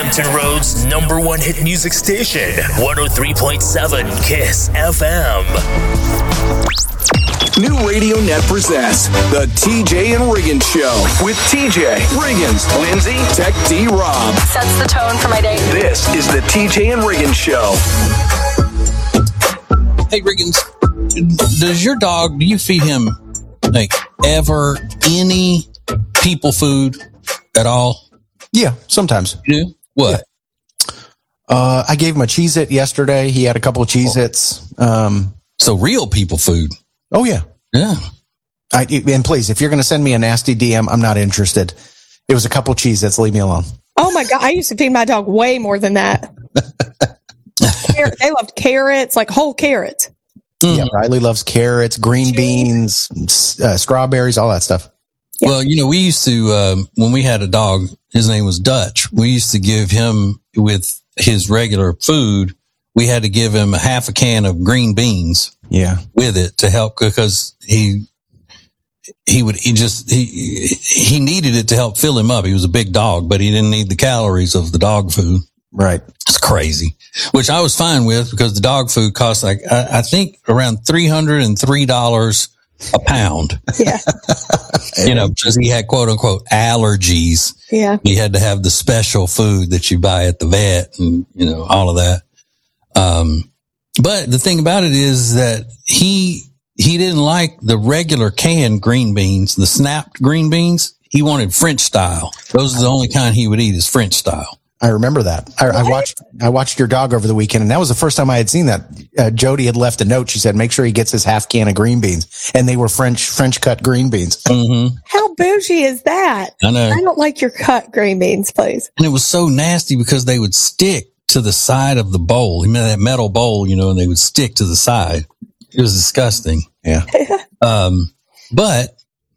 Hampton Roads #1 hit music station, 103.7 KISS FM. New Radio Net presents the TJ and Riggins Show with TJ, Riggins, Lindsay, Tech D Rob. Sets the tone for my day. This is the TJ and Riggins Show. Hey, Riggins, does your dog, do you feed him, like, ever any people food at all? Yeah, sometimes. You do? What? Yeah. I gave him a Cheez-It yesterday. He had a couple of Cheez-Its. So real people food. Oh, yeah. Yeah. And please, if you're going to send me a nasty DM, I'm not interested. It was a couple of Cheez-Its. Leave me alone. Oh, my God. I used to feed my dog way more than that. They loved carrots, like whole carrots. Yeah, Riley loves carrots, green beans, strawberries, all that stuff. Yeah. Well, you know, we used to, when we had a dog, his name was Dutch. We used to give him, with his regular food, we had to give him half a can of green beans. Yeah. With it to help, because he needed it to help fill him up. He was a big dog, but he didn't need the calories of the dog food. Right. It's crazy, which I was fine with, because the dog food costs, like, I think around $303 a pound. Yeah. You know, because he had quote unquote allergies. Yeah. He had to have the special food that you buy at the vet and, you know, all of that. But the thing about it is that he didn't like the regular canned green beans, the snapped green beans. He wanted French style. Those are the only kind he would eat, is French style. I remember that. I watched your dog over the weekend, and that was the first time I had seen that. Jody had left a note. She said, make sure he gets his half can of green beans. And they were French cut green beans. Mm-hmm. How bougie is that? I know. I don't like your cut green beans, please. And it was so nasty because they would stick to the side of the bowl. You know, that metal bowl, you know, and they would stick to the side. It was disgusting. Yeah. But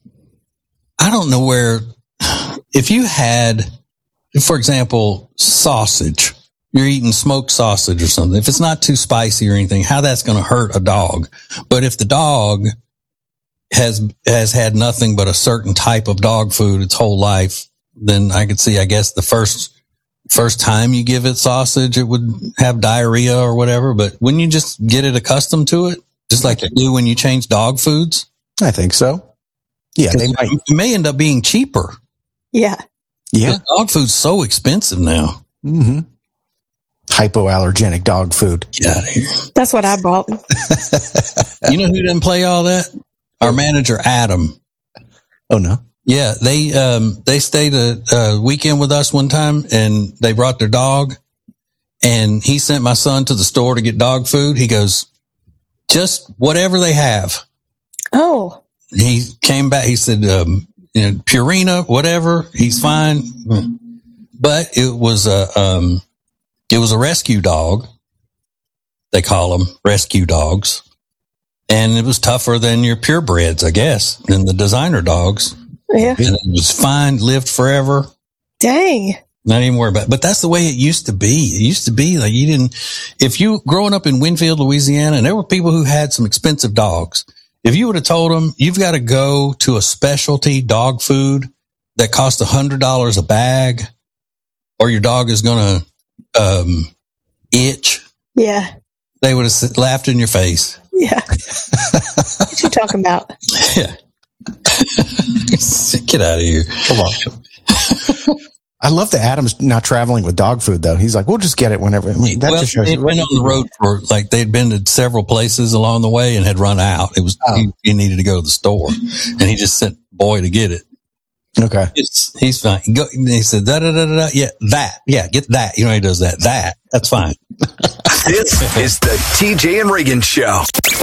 I don't know where, if you had, for example, sausage, you're eating smoked sausage or something, if it's not too spicy or anything, how that's going to hurt a dog. But if the dog has had nothing but a certain type of dog food its whole life, then I could see, I guess, the first time you give it sausage, it would have diarrhea or whatever. But wouldn't you just get it accustomed to it, just like you do when you change dog foods? I think so. Yeah, it may end up being cheaper. Yeah. Yeah. Dog food's so expensive now. Mm-hmm. Hypoallergenic dog food. Get out of here. That's what I bought. You know who didn't play all that? Our manager, Adam. Oh, no. Yeah, they stayed a weekend with us one time, and they brought their dog, and he sent my son to the store to get dog food. He goes, just whatever they have. Oh. He came back. He said, Purina, whatever. He's fine. But it was a rescue dog. They call them rescue dogs. And it was tougher than your purebreds, I guess, than the designer dogs. Yeah. And it was fine, lived forever. Dang. Not even worry about it. But that's the way it used to be. It used to be like if you growing up in Winfield, Louisiana, and there were people who had some expensive dogs. If you would have told them you've got to go to a specialty dog food that costs $100 a bag, or your dog is going to itch. Yeah. They would have laughed in your face. Yeah. What you talking about? Yeah. Get out of here. Come on. I love that Adam's not traveling with dog food, though. He's like, we'll just get it whenever. I mean, that just shows they'd been on the road for, like, they'd been to several places along the way and had run out. It was, he needed to go to the store, and he just sent boy to get it. Okay. He's fine. He said, da-da-da-da-da. Yeah, that. Yeah, get that. You know, he does that. That's fine. This is the TJ and Riggins Show.